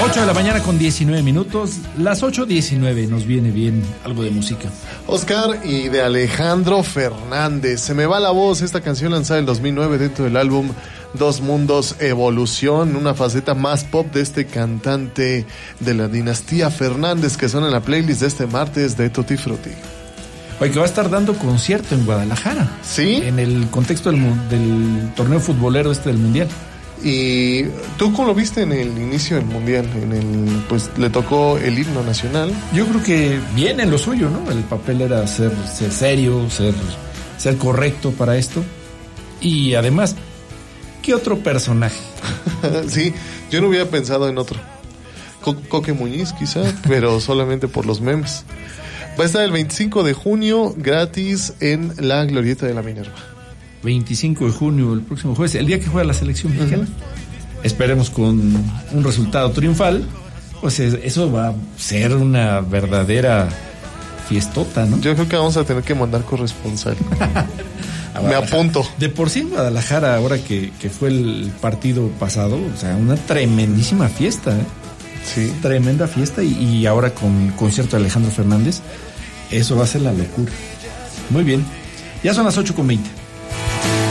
8 de la mañana con 19 minutos. Las 8:19 nos viene bien algo de música. Oscar, y de Alejandro Fernández. Se me va la voz, esta canción lanzada en 2009 dentro del álbum Dos Mundos Evolución, una faceta más pop de este cantante de la dinastía Fernández que suena en la playlist de este martes de Tutti Frutti. Oye, que va a estar dando concierto en Guadalajara. ¿Sí? En el contexto del torneo futbolero del Mundial. ¿Y tú cómo lo viste en el inicio del Mundial? Pues le tocó el himno nacional. Yo creo que viene en lo suyo, ¿no? El papel era ser serio, ser correcto para esto. Y además, ¿qué otro personaje? Sí, yo no hubiera pensado en otro. Coque Muñiz quizá, pero solamente por los memes. Va a estar el 25 de junio gratis en la Glorieta de la Minerva. 25 de junio, el próximo jueves, el día que juega la selección mexicana. Esperemos con un resultado triunfal. Pues eso va a ser una verdadera fiestota, ¿no? Yo creo que vamos a tener que mandar corresponsal. Me apunto. De por sí en Guadalajara, ahora que fue el partido pasado, o sea, una tremendísima fiesta, ¿eh? Sí. Tremenda fiesta y ahora con concierto de Alejandro Fernández, eso va a ser la locura. Muy bien, ya son las 8:20.